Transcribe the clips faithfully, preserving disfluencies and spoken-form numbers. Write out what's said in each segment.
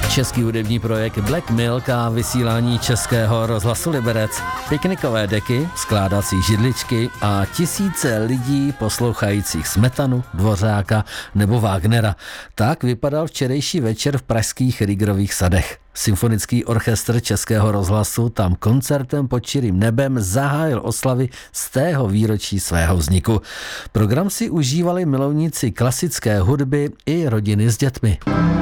Český hudební projekt Black Milk a vysílání Českého rozhlasu Liberec. Piknikové deky, skládací židličky a tisíce lidí poslouchajících Smetanu, Dvořáka nebo Wagnera. Tak vypadal včerejší večer v pražských Rigrových sadech. Symfonický orchestr Českého rozhlasu tam koncertem pod čirým nebem zahájil oslavy z tého výročí svého vzniku. Program si užívali milovníci klasické hudby i rodiny s dětmi.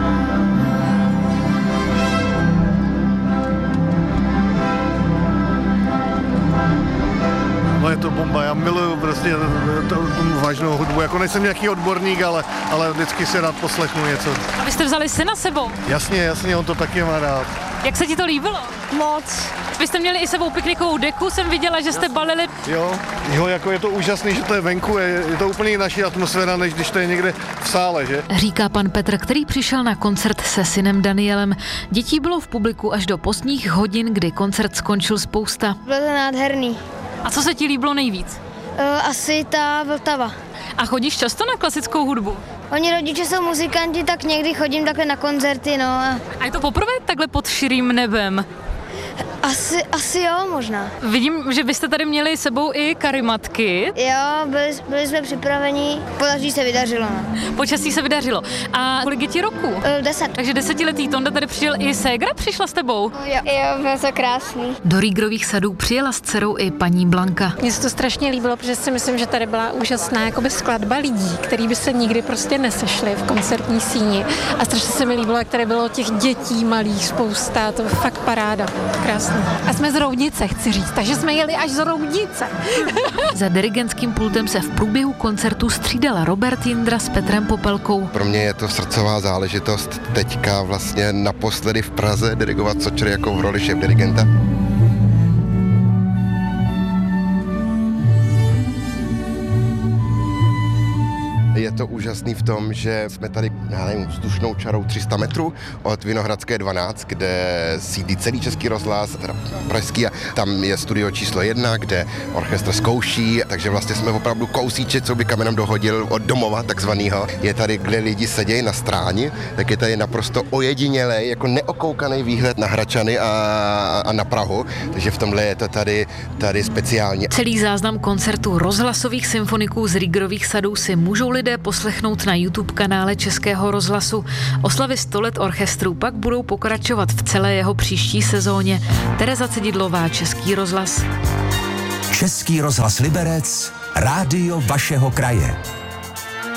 No je to bomba, já miluju prostě tu vážnou hudbu, jako nejsem nějaký odborník, ale, ale vždycky si rád poslechnu něco. A vy jste vzali syna sebou? Jasně, jasně, on to taky má rád. Jak se ti to líbilo? Moc. Vy jste měli i sebou piknikovou deku, jsem viděla, že jste balili. Jo, jo, jako je to úžasný, že to je venku, je, je to úplně naší atmosféra, než když to je někde v sále, že? Říká pan Petr, který přišel na koncert se synem Danielem. Dětí bylo v publiku až do pozdních hodin, kdy koncert skončil spousta. Bylo to nádherný. A co se ti líbilo nejvíc? Uh, asi ta Vltava. A chodíš často na klasickou hudbu? Oni rodiče jsou muzikanti, tak někdy chodím takhle na koncerty, no. A, a je to poprvé takhle pod širým nebem? Asi, asi jo, možná. Vidím, že byste tady měli sebou i karimatky. Jo, byli, byli jsme připraveni, počasí se vydařilo. No. Počasí se vydařilo. A kolik je ti roku? Uh, deset. Takže desetiletý Tonda tady přijel, i ségra přišla s tebou? Jo, jo, bylo to krásný. Do Rigrových sadů přijela s dcerou i paní Blanka. Mně se to strašně líbilo, protože si myslím, že tady byla úžasná jakoby skladba lidí, který by se nikdy prostě nesešli v koncertní síni. A strašně se mi líbilo, jak tady bylo těch dětí malých spousta, to je fakt paráda. Krásný. A jsme z Roudnice, chci říct, takže jsme jeli až z Roudnice. Za dirigentským pultem se v průběhu koncertu střídala Robert Jindra s Petrem Popelkou. Pro mě je to srdcová záležitost teďka vlastně naposledy v Praze dirigovat Sočer jako v roli šéfdirigenta. Je to úžasný v tom, že jsme tady, já nevím, vzdušnou čarou tři sta metrů od Vinohradské dvanáct, kde sídlí celý Český rozhlas, teda pražský, a tam je studio číslo jedna, kde orchestr zkouší, takže vlastně jsme opravdu kousíček, co by kamenem dohodil od domova takzvanýho. Je tady, kde lidi sedějí na stráni, tak je tady naprosto ojedinělej, jako neokoukaný výhled na Hradčany a, a na Prahu, takže v tomhle je to tady, tady speciální. Celý záznam koncertu rozhlasových symfoniků z Rigrových sadů si můžou lidé poslechnout na YouTube kanále Českého rozhlasu. Oslavy sto let orchestru pak budou pokračovat v celé jeho příští sezóně. Tereza Cedidlová, Český rozhlas. Český rozhlas Liberec, rádio vašeho kraje.